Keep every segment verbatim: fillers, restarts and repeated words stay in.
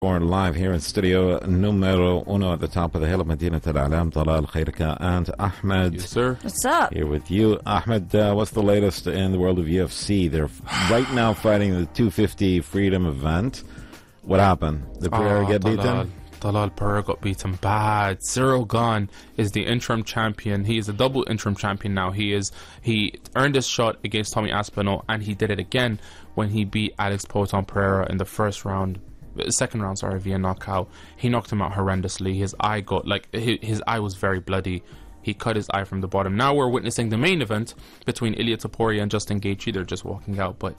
We're live here in studio numero uno at the top of the hill of Madinat Al-Alam. Talal Khairka and Ahmed. Yes, sir. What's up? Here with you. Ahmed, uh, what's the latest in the world of U F C? They're right now fighting the two fifty Freedom event. What happened? Did Pereira oh, get Talal. beaten? Talal Pereira got beaten bad. Cyril Gane is the interim champion. He is a double interim champion now. He is he earned his shot against Tommy Aspinall, and he did it again when he beat Alex Poatan Pereira in the first round. Second round, sorry, via knockout. He knocked him out horrendously. His eye got, like, his, his eye was very bloody. He cut his eye from the bottom. Now we're witnessing the main event between Ilia Topuria and Justin Gaethje. They're just walking out, but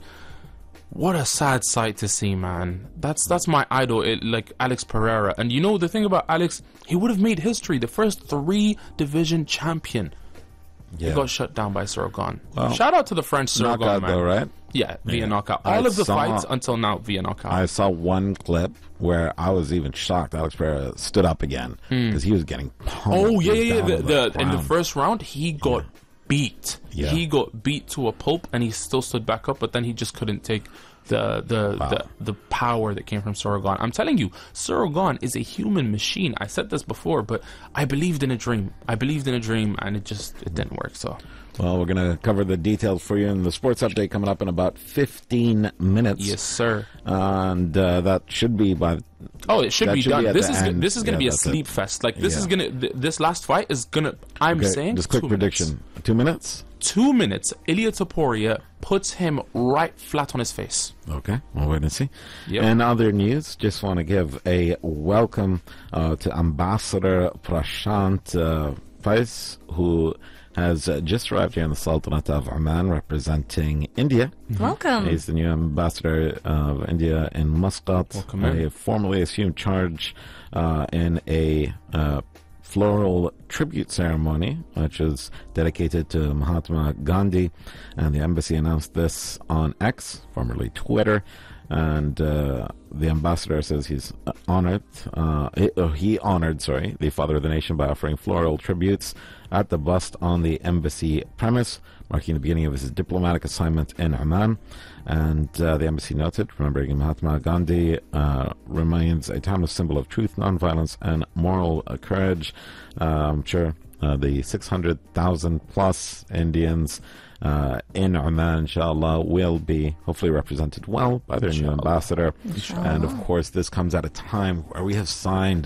what a sad sight to see, man. That's that's my idol, it, like Alex Pereira. And you know the thing about Alex, he would have made history, the first three division champion. Yeah. He got shut down by Cyril Gane. Well, Shout out to the French Cyril Gane, man. Though, right? Yeah, via Yeah. knockout. I All of the saw- fights until now via knockout. I saw one clip where I was even shocked. Alex Pereira stood up again because he was getting pummeled. Oh yeah, He was yeah, yeah. down The, on the, in the ground. first round, he got beat. Yeah. He got beat to a pulp, and he still stood back up. But then he just couldn't take the the Wow. the, the power that came from Cyril Gane. I'm telling you, Cyril Gane is a human machine. I said this before, but I believed in a dream. I believed in a dream, and it just it didn't work. So. Well, we're going to cover the details for you in the sports update coming up in about fifteen minutes. Yes, sir. And uh, that should be by. Oh, it should that be should done. be at this the is end. this is going to Yeah, be a that's sleep it. fest. Like this Yeah. is going to th- this last fight is going to. I'm Okay, saying just quick two prediction. minutes. Two minutes. Two minutes. Ilia Topuria puts him right flat on his face. Okay, we'll wait and see. Yep. In other news, just want to give a welcome uh, to Ambassador Prashant uh, Faiz, who has uh, just arrived here in the Sultanate of Oman representing India. Welcome. He's the new ambassador of India in Muscat. Welcome He in. formally assumed charge uh, in a uh, floral tribute ceremony, which is dedicated to Mahatma Gandhi. And the embassy announced this on X, formerly Twitter. And uh, the ambassador says he's uh, honored, uh, he, uh, he honored, sorry, the father of the nation by offering floral tributes at the bust on the embassy premise, marking the beginning of his diplomatic assignment in Oman. And uh, the embassy noted, remembering Mahatma Gandhi uh, remains a timeless symbol of truth, nonviolence, and moral uh, courage. Uh, I'm sure uh, the six hundred thousand plus Indians Uh, in Oman, inshallah, will be hopefully represented well by their new ambassador. And of course, this comes at a time where we have signed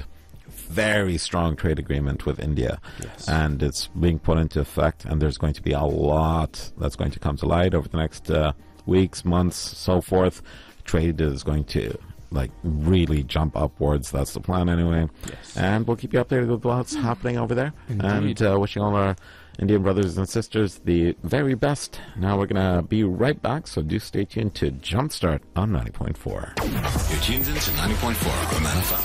very strong trade agreement with India. Yes. And it's being put into effect, and there's going to be a lot that's going to come to light over the next uh, weeks, months, so forth. Trade is going to like really jump upwards. That's the plan anyway. Yes. And we'll keep you updated with what's happening over there. Indeed. And uh, wishing all our Indian brothers and sisters the very best. Now we're going to be right back, so do stay tuned to Jumpstart on ninety point four. You're tuned in to ninety point four Oman F M.